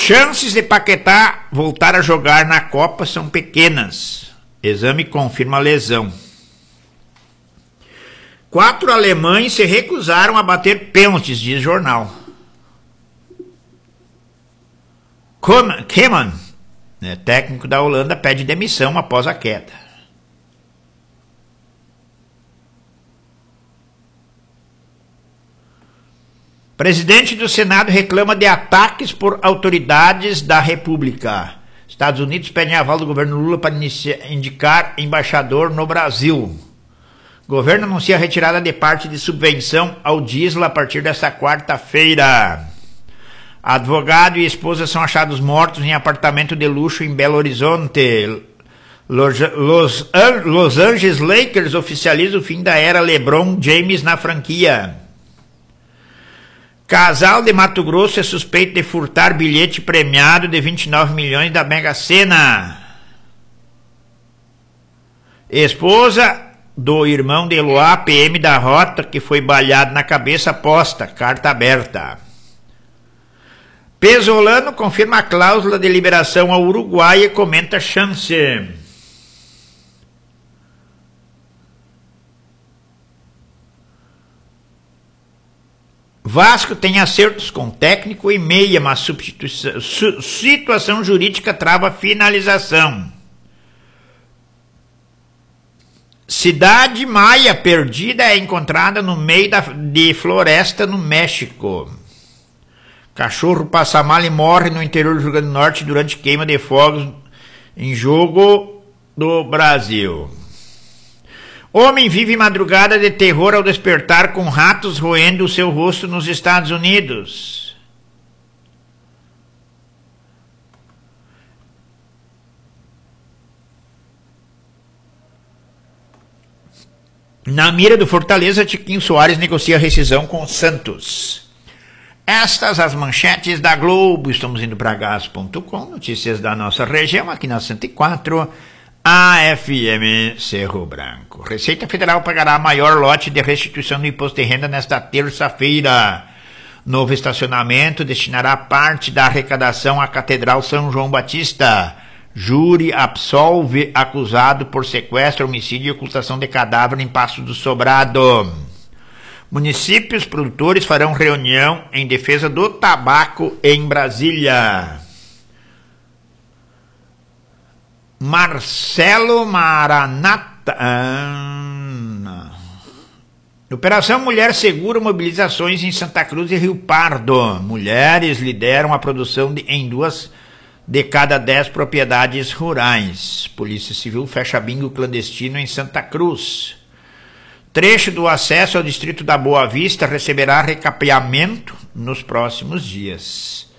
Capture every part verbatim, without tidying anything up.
Chances de Paquetá voltar a jogar na Copa são pequenas. Exame confirma a lesão. Quatro alemães se recusaram a bater pênaltis, diz jornal. Koeman, né, técnico da Holanda, pede demissão após a queda. Presidente do Senado reclama de ataques por autoridades da República. Estados Unidos pedem aval do governo Lula para iniciar, indicar embaixador no Brasil. Governo anuncia a retirada de parte de subvenção ao diesel a partir desta quarta-feira. Advogado e esposa são achados mortos em apartamento de luxo em Belo Horizonte. Los, Los, Los Angeles Lakers oficializa o fim da era LeBron James na franquia. Casal de Mato Grosso é suspeito de furtar bilhete premiado de vinte e nove milhões da Mega Sena. Esposa do irmão de Eloá, P M da Rota, que foi baleado na cabeça, posta, carta aberta. Pesolano confirma a cláusula de liberação ao Uruguai e comenta chance. Vasco tem acertos com técnico e meia, mas substituição, su, situação jurídica trava finalização. Cidade Maia perdida é encontrada no meio da, de floresta no México. Cachorro passa mal e morre no interior do Rio Grande do Norte durante queima de fogos em jogo do Brasil. Homem vive madrugada de terror ao despertar com ratos roendo o seu rosto nos Estados Unidos. Na mira do Fortaleza, Tiquinho Soares negocia rescisão com o Santos. Estas as manchetes da Globo. Estamos indo para gás ponto com, notícias da nossa região, aqui na cento e quatro. A F M Cerro Branco. Receita Federal pagará maior lote de restituição do imposto de renda nesta terça-feira. Novo estacionamento destinará parte da arrecadação à Catedral São João Batista. Júri absolve acusado por sequestro, homicídio e ocultação de cadáver em Passo do Sobrado. Municípios produtores farão reunião em defesa do tabaco em Brasília. Marcelo Maranata. Ah, Operação Mulher Segura mobilizações em Santa Cruz e Rio Pardo. Mulheres lideram a produção de, em duas de cada dez propriedades rurais. Polícia Civil fecha bingo clandestino em Santa Cruz. Trecho do acesso ao distrito da Boa Vista receberá recapeamento nos próximos dias.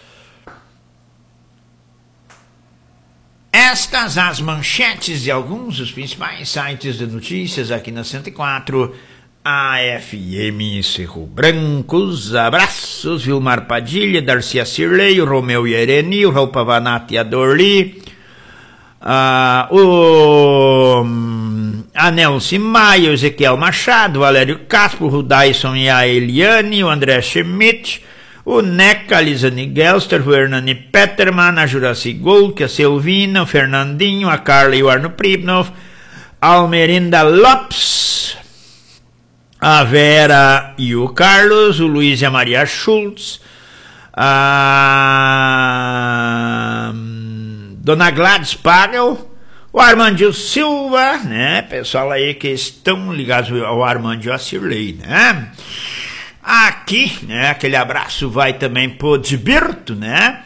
Estas as manchetes de alguns dos principais sites de notícias aqui na cento e quatro, a F M Cerro Branco. Os abraços, Vilmar Padilha, Darcia Cirlei, Romeu e Ereni, o Raul Pavanati e a Dorli, uh, o Anelci Maia, Ezequiel Machado, Valério Castro, o Rudaison e a Eliane, o André Schmidt, o Neca, a Lisane Gelster, o Hernani Peterman, a Juraci Golk, a Silvina, o Fernandinho, a Carla e o Arno Pribnov, a Almerinda Lopes, a Vera e o Carlos, o Luiz e a Maria Schultz, a Dona Gladys Pagel, o Armandio Silva, né, pessoal aí que estão ligados ao Armandio Cirlei, né? Aqui, né, aquele abraço vai também pro Desbirto, né,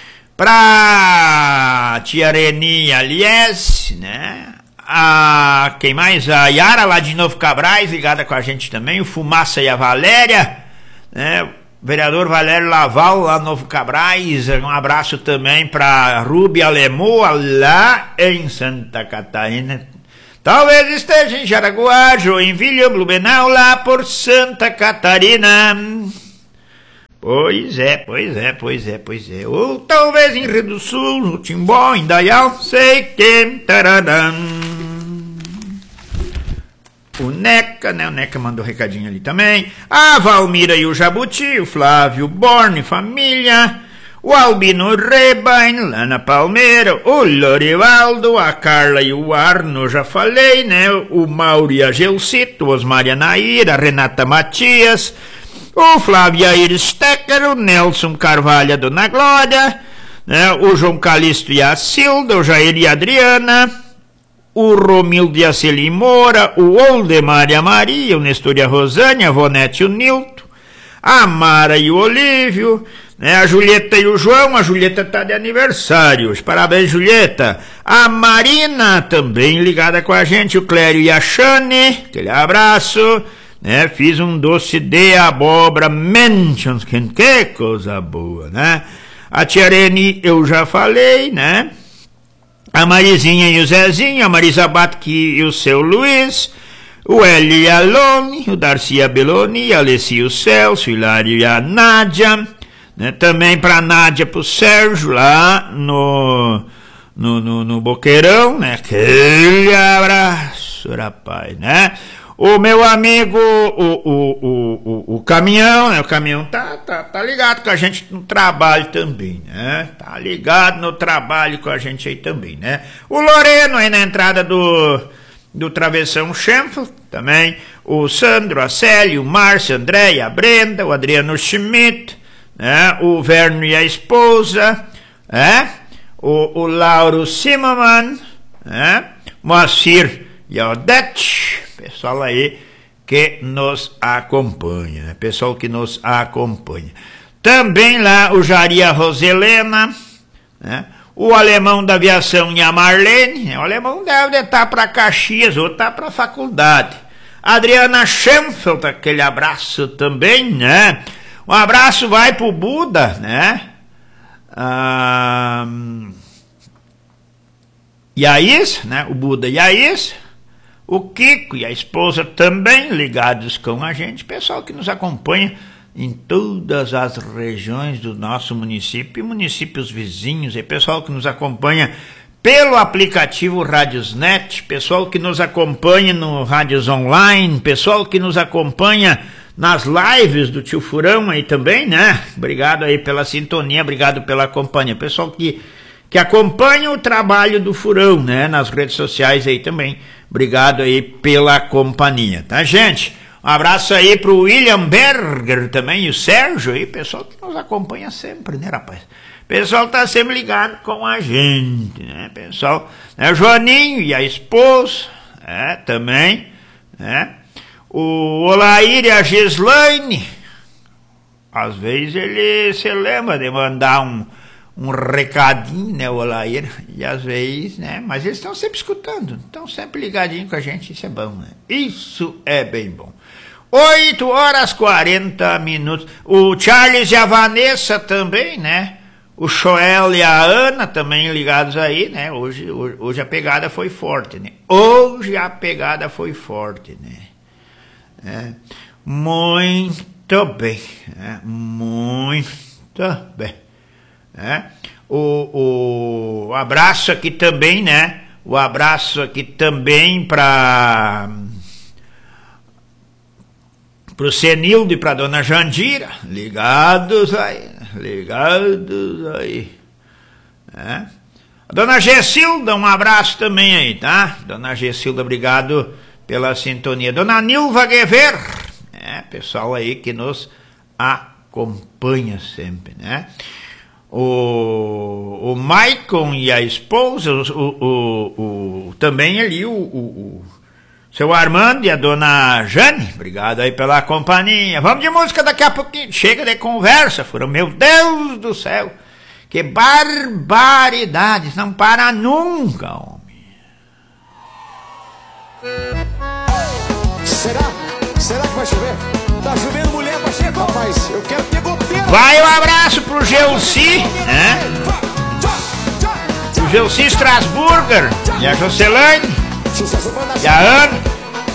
pra tia Reni Alies, né, a, quem mais? A Yara lá de Novo Cabrais, ligada com a gente também, o Fumaça e a Valéria, né, o vereador Valério Laval lá no Novo Cabrais, um abraço também pra Rubi Alemoa lá em Santa Catarina. Talvez esteja em Jaraguá, Joinville, Blumenau, lá por Santa Catarina. Pois é, pois é, pois é, pois é. Ou talvez em Rio do Sul, no Timbó, em Dayal, sei que... Tararam. O Neca, né? O Neca mandou um recadinho ali também. A Valmira e o Jabuti, o Flávio Borne, família... o Albino Rebain, lá na Palmeira, o Lorivaldo, a Carla e o Arno, já falei, né? O Mauro e a Gelcito, o Osmar e a Naira, a Renata Matias, o Flávio Aires Stecker, o Nelson Carvalho, a Dona Glória, né? O João Calixto e a Silda, o Jair e a Adriana, o Romildo e a Celim Moura, o Oldemar e a Maria, o Nestor e a Rosânia, a Vonete e o Nilton, a Mara e o Olívio, né, a Julieta e o João. A Julieta tá de aniversário hoje, parabéns, Julieta. A Marina também ligada com a gente, o Clério e a Xane, aquele abraço, né, fiz um doce de abóbora mentions, que coisa boa, né. A Tia Reni eu já falei, né, a Marizinha e o Zezinho, a Marisa Batque e o seu Luiz, o Hélio e a Lone, o Darcy e a Beloni, a Alessia e o Celso, o Hilário e a Nádia, né? Também para a Nádia, para o Sérgio, lá no, no, no, no Boqueirão, né? Aquele abraço, rapaz, né? O meu amigo, o, o, o, o, o Caminhão, né? O Caminhão tá, tá, tá ligado com a gente no trabalho também, né? Tá ligado no trabalho com a gente aí também, né? O Loreno aí na entrada do... do Travessão Schenfeld, também o Sandro, a Célia, o Márcio, a Andréia, a Brenda, o Adriano Schmidt, né, o Verno e a esposa, né, o, o Lauro Zimmermann, né, Moacir e a Odete, pessoal aí que nos acompanha, né, pessoal que nos acompanha. Também lá o Jari, a Roselena, né, o Alemão da Aviação e a Marlene, o Alemão deve estar para Caxias ou está para a faculdade. Adriana Schenfeld, aquele abraço também, né? Um abraço vai pro Buda, né? Ah, e a Is, né? O Buda e a Is, o Kiko e a esposa também ligados com a gente, pessoal que nos acompanha em todas as regiões do nosso município e municípios vizinhos, e pessoal que nos acompanha pelo aplicativo Radiosnet, pessoal que nos acompanha no Rádios Online, pessoal que nos acompanha nas lives do Tio Furão aí também, né? Obrigado aí pela sintonia, obrigado pela companhia, pessoal que, que acompanha o trabalho do Furão, né? Nas redes sociais aí também, obrigado aí pela companhia, tá, gente? Um abraço aí pro William Berger também, e o Sérgio aí, pessoal que nos acompanha sempre, né, rapaz? Pessoal tá sempre ligado com a gente, né, pessoal? Né, o Joaninho e a esposa, né, também, né? O Olair e a Gislaine, às vezes ele se lembra de mandar um, um recadinho, né, o Olair, e às vezes, né, mas eles estão sempre escutando, estão sempre ligadinhos com a gente, isso é bom, né? Isso é bem bom. oito horas e quarenta minutos. O Charles e a Vanessa também, né? O Joel e a Ana também ligados aí, né? Hoje, hoje, hoje a pegada foi forte, né? Hoje a pegada foi forte, né? É, muito bem, né? Muito bem. É. O, o abraço aqui também, né? O abraço aqui também para... pro Senildo e pra Dona Jandira, ligados aí, ligados aí, é. A Dona Gessilda, um abraço também aí, tá? Dona Gessilda, obrigado pela sintonia. Dona Nilva Guever, é, pessoal aí que nos acompanha sempre, né? O, o Maicon e a esposa, o, o, o, também ali o, o, o seu Armando e a Dona Jane, obrigado aí pela companhia. Vamos de música daqui a pouquinho, chega de conversa, Furão, meu Deus do céu, que barbaridade, não para nunca, homem. Será? Será que vai chover? Tá chovendo, mulher, vai chegar, rapaz, eu quero ter goteira. Vai um abraço pro Gelsi, né? O Gelsi Strasburger e a Jocelane e a Ana.